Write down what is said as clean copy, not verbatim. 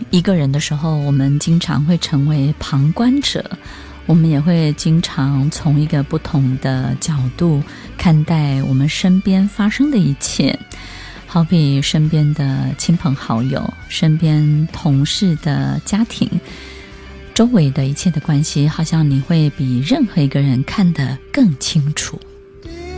一个人的时候，我们经常会成为旁观者，我们也会经常从一个不同的角度看待我们身边发生的一切，好比身边的亲朋好友，身边同事的家庭，周围的一切的关系，好像你会比任何一个人看得更清楚。